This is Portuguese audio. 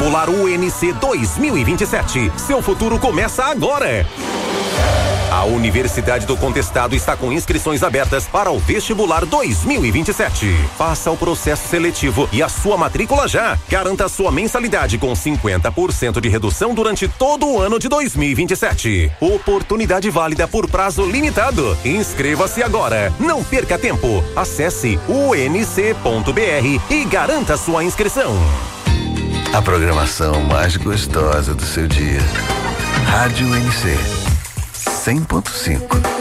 Vestibular UNC 2027. Seu futuro começa agora. A Universidade do Contestado está com inscrições abertas para o Vestibular 2027. Faça o processo seletivo e a sua matrícula já. Garanta sua mensalidade com 50% de redução durante todo o ano de 2027. Oportunidade válida por prazo limitado. Inscreva-se agora. Não perca tempo. Acesse unc.br e garanta sua inscrição. A programação mais gostosa do seu dia. Rádio UNC 100.5.